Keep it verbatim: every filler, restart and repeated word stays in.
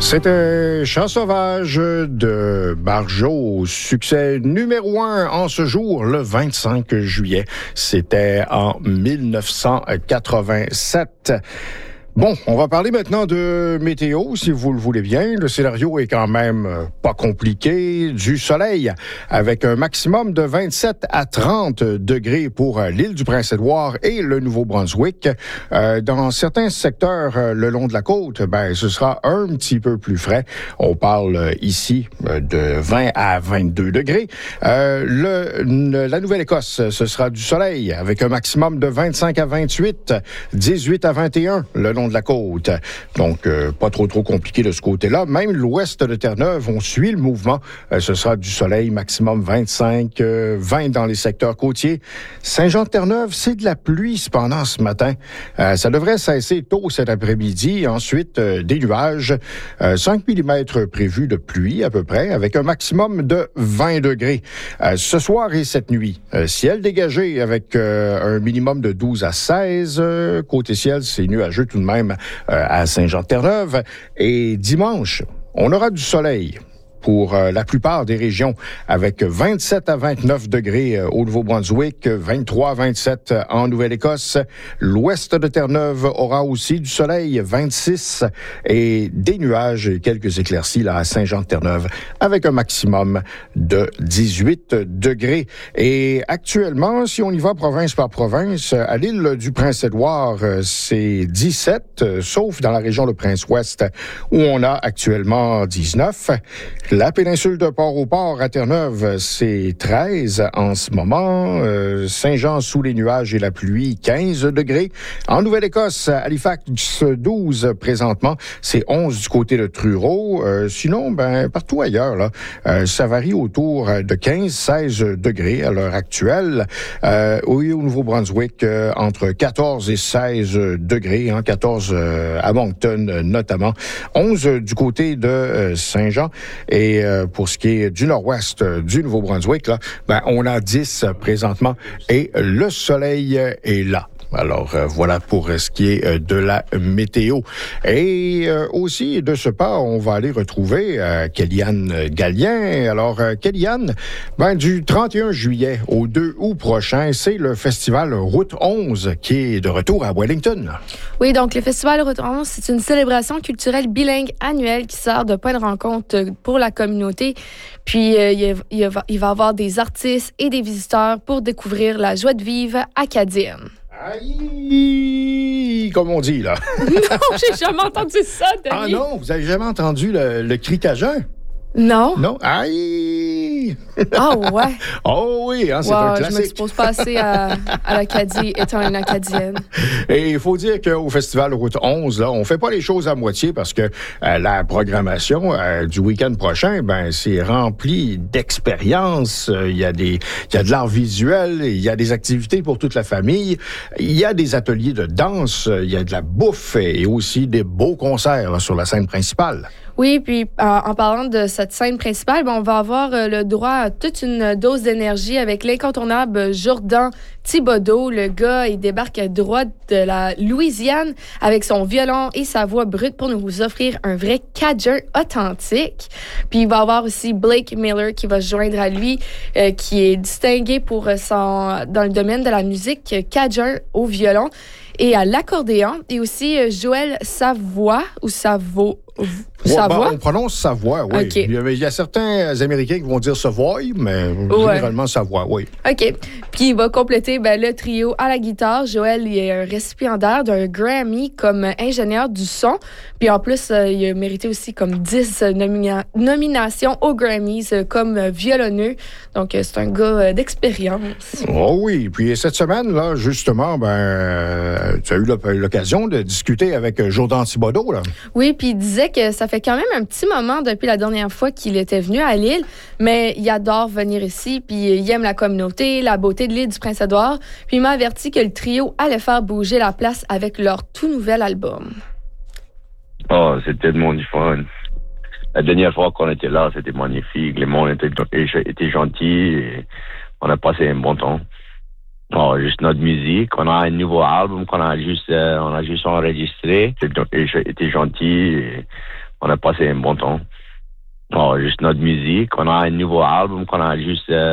C'était Chant sauvage de Barjot, succès numéro un en ce jour, le vingt-cinq juillet. C'était en mille neuf cent quatre-vingt-sept. Bon, on va parler maintenant de météo, si vous le voulez bien. Le scénario est quand même pas compliqué. Du soleil, avec un maximum de vingt-sept à trente degrés pour l'île du Prince-Édouard et le Nouveau-Brunswick. Euh, dans certains secteurs euh, le long de la côte, ben, ce sera un petit peu plus frais. On parle euh, ici euh, de vingt à vingt-deux degrés. Euh, le, le, la Nouvelle-Écosse, ce sera du soleil, avec un maximum de vingt-cinq à vingt-huit, dix-huit à vingt et un le long de la côte. Donc, euh, pas trop, trop compliqué de ce côté-là. Même l'ouest de Terre-Neuve, on suit le mouvement. Euh, ce sera du soleil, maximum vingt-cinq, euh, vingt dans les secteurs côtiers. Saint-Jean-de-Terre-Neuve, c'est de la pluie cependant ce matin. Euh, ça devrait cesser tôt cet après-midi. Ensuite, euh, des nuages. Euh, cinq millimètres prévus de pluie à peu près, avec un maximum de vingt degrés. Euh, ce soir et cette nuit, euh, ciel dégagé avec euh, un minimum de douze à seize. Euh, côté ciel, c'est nuageux tout de même. Euh, à Saint-Jean-de-Terre-Neuve. Et dimanche, on aura du soleil pour euh, la plupart des régions, avec vingt-sept à vingt-neuf degrés euh, au Nouveau-Brunswick, vingt-trois à vingt-sept en Nouvelle-Écosse. L'ouest de Terre-Neuve aura aussi du soleil, vingt-six, et des nuages et quelques éclaircies là à Saint-Jean-de-Terre-Neuve, avec un maximum de dix-huit degrés. Et actuellement, si on y va province par province, à l'île du Prince-Édouard, euh, c'est dix-sept, euh, sauf dans la région de Prince-Ouest, où on a actuellement dix-neuf. La péninsule de Port-au-Port à Terre-Neuve, c'est treize en ce moment. Euh, Saint-Jean sous les nuages et la pluie, quinze degrés. En Nouvelle-Écosse, Halifax, douze présentement. C'est onze du côté de Truro. Euh, sinon, ben partout ailleurs, là, euh, ça varie autour de quinze à seize degrés à l'heure actuelle. Euh, oui, au Nouveau-Brunswick, euh, entre quatorze et seize degrés. Hein, quatorze euh, à Moncton notamment. onze du côté de euh, Saint-Jean. Et euh, pour ce qui est du nord-ouest euh, du Nouveau-Brunswick, là, ben, on a dix euh, présentement et le soleil euh, est là. Alors, euh, voilà pour euh, ce qui est euh, de la météo. Et euh, aussi, de ce pas, on va aller retrouver euh, Kellyanne Gallien. Alors, euh, Kellyanne, ben, du trente et un juillet au deux août prochain, c'est le festival Route onze qui est de retour à Wellington. Oui, donc le festival Route onze, c'est une célébration culturelle bilingue annuelle qui sert de point de rencontre pour la communauté. Puis, euh, il, il, va, il va y avoir des artistes et des visiteurs pour découvrir la joie de vivre acadienne. Aïe, comme on dit, là. Non, j'ai jamais entendu ça, Denis. Ah non, vous avez jamais entendu le, le cri cajun? Non. Non? Aïe! Ah ouais? Oh oui, hein, c'est wow, un classique. Je me dispose passer à, à l'Acadie étant une Acadienne. Et il faut dire qu'au Festival Route onze, là, on fait pas les choses à moitié parce que euh, la programmation euh, du week-end prochain, ben, c'est rempli d'expériences. Il euh, y a des, il y a de l'art visuel, il y a des activités pour toute la famille, il y a des ateliers de danse, il y a de la bouffe et aussi des beaux concerts là, sur la scène principale. Oui, puis en, en parlant de cette scène principale, ben, on va avoir euh, le droit à toute une dose d'énergie avec l'incontournable Jourdan Thibodeau. Le gars, il débarque à droite de la Louisiane avec son violon et sa voix brute pour nous offrir un vrai Cajun authentique. Puis il va avoir aussi Blake Miller qui va se joindre à lui, euh, qui est distingué pour son dans le domaine de la musique Cajun au violon et à l'accordéon. Et aussi euh, Joël Savoie ou Savo. Savoie? Ouais, on prononce Savoie, oui. Okay. Il, y a, il y a certains Américains qui vont dire Savoie, mais ouais. Généralement Savoie, oui. OK. Puis il va compléter ben, le trio à la guitare. Joël, il est un récipiendaire d'un Grammy comme ingénieur du son. Puis en plus, euh, il a mérité aussi comme dix nomina- nominations aux Grammys euh, comme violonneux. Donc, euh, c'est un gars euh, d'expérience. Oh oui. Puis cette semaine, là, justement, ben, euh, tu as eu l'occasion de discuter avec Jourdan Thibodeau, là. Oui, puis il disait que ça fait quand même un petit moment depuis la dernière fois qu'il était venu à l'île, mais il adore venir ici, puis il aime la communauté, la beauté de l'île du Prince-Édouard, puis il m'a averti que le trio allait faire bouger la place avec leur tout nouvel album. Oh, c'est tellement du fun. La dernière fois qu'on était là, c'était magnifique, les monde étaient, étaient gentils, et on a passé un bon temps. Oh, juste notre musique. On a un nouveau album qu'on a juste, euh, on a juste enregistré. C'était gentil. Et on a passé un bon temps. Oh, juste notre musique. On a un nouveau album qu'on a juste... Euh,